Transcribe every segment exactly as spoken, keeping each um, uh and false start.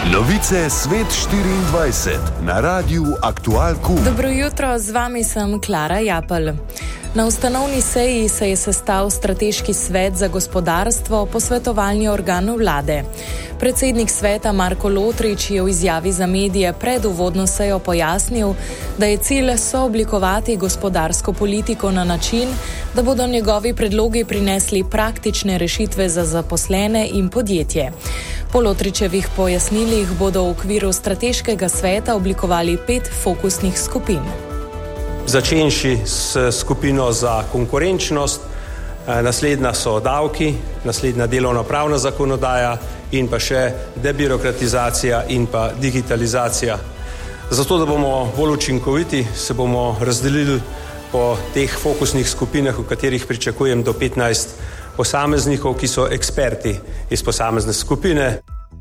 Novice Svet štiriindvajset na Radiu Aktual Q. Dobro jutro, z vami sem Klara Japelj. Na ustanovni seji se je sestal Strateški svet za gospodarstvo, posvetovalni organ vlade. Predsednik sveta Marko Lotrič je v izjavi za medije pred uvodno sejo pojasnil, da je cilj sooblikovati gospodarsko politiko na način, da bodo njegovi predlogi prinesli praktične rešitve za zaposlene in podjetje. Po Lotričevih pojasnilih bodo v okviru strateškega sveta oblikovali pet fokusnih skupin. Začenši s skupino za konkurenčnost, naslednja so davki, naslednja delovnopravna zakonodaja in pa še debirokratizacija in pa digitalizacija. Zato, da bomo bolj učinkoviti, se bomo razdelili po teh fokusnih skupinah, v katerih pričakujem do petnajst posameznikov, ki so eksperti iz posamezne skupine.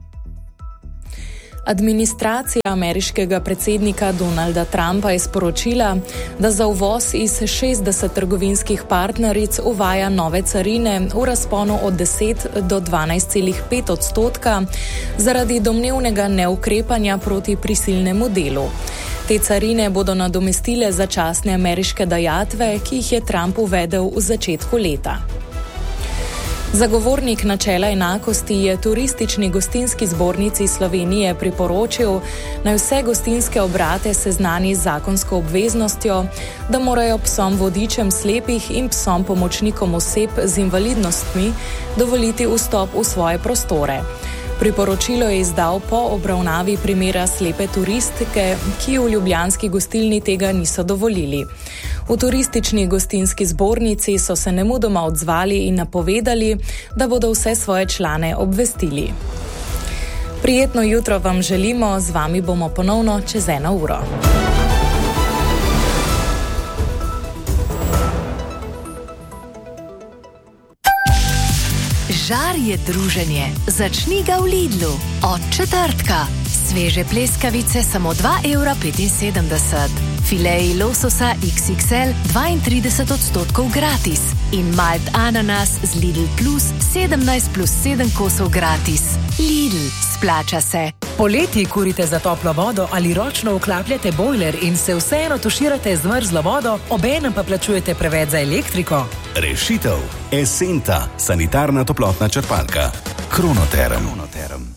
Administracija ameriškega predsednika Donalda Trumpa je sporočila, da za uvoz iz šestdeset trgovinskih partneric uvaja nove carine v razponu od deset do dvanajst celih pet odstotka zaradi domnevnega neukrepanja proti prisilnemu delu. Te carine bodo nadomestile začasne ameriške dajatve, ki jih je Trump uvedel v začetku leta. Zagovornik načela enakosti je Turistični gostinski zbornici Slovenije priporočil, naj vse gostinske obrate seznani z zakonsko obveznostjo, da morajo psom vodičem slepih in psom pomočnikom oseb z invalidnostmi dovoliti vstop v svoje prostore. Priporočilo je izdal po obravnavi primera slepe turistke, ki v ljubljanski gostilni tega niso dovolili. V Turistični gostinski zbornici so se nemudoma odzvali in napovedali, da bodo vse svoje člane obvestili. Prijetno jutro vam želimo, z vami bomo ponovno čez eno uro. Žar je druženje. Začni ga v Lidlu. Od četrtka. Sveže pleskavice samo dva evra petinsedemdeset. Fileji lososa iks iks el dvaintrideset odstotkov gratis. In malt ananas z Lidl Plus sedemnajst plus sedem kosov gratis. Lidl, splača se. Poleti kurite za toplo vodo ali ročno vklapljate bojler in se vseeno tuširate z mrzlo vodo, obenem pa plačujete preveč za elektriko? Rešitev. Esenta, sanitarna toplotna črpalka. Kronoterm. Kronoterm.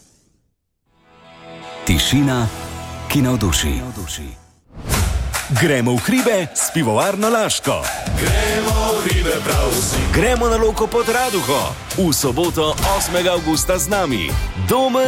Tišina, ki navduši. Gremo v hribe s pivovarno Laško. Gremo v hribe prav vsi. Gremo na Loko pod Raduho. V soboto osmega avgusta z nami. Domen